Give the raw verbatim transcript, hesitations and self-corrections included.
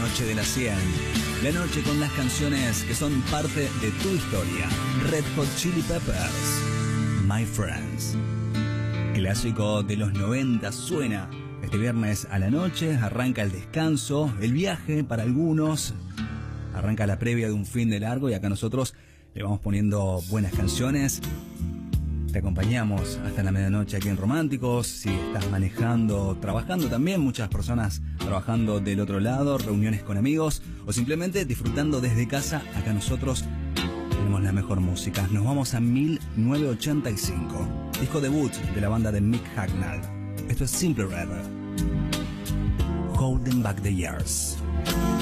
noche de las cien. La noche con las canciones que son parte de tu historia. Red Hot Chili Peppers, My Friends. Clásico de los noventa suena este viernes a la noche. Arranca el descanso, el viaje para algunos. Arranca la previa de un fin de largo y acá nosotros le vamos poniendo buenas canciones. Te acompañamos hasta la medianoche aquí en Románticos. Si estás manejando, trabajando también, muchas personas trabajando del otro lado, reuniones con amigos o simplemente disfrutando desde casa, acá nosotros tenemos la mejor música. Nos vamos a mil novecientos ochenta y cinco, disco debut de la banda de Mick Hucknall. Esto es Simple Red, Holding Back the Years.